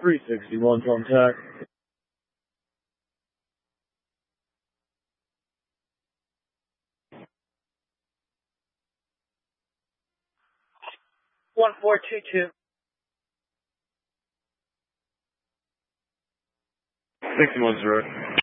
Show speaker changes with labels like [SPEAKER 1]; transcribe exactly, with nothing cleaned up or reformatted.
[SPEAKER 1] three sixty-one contact.
[SPEAKER 2] one four two two.
[SPEAKER 1] sixty-one, zero.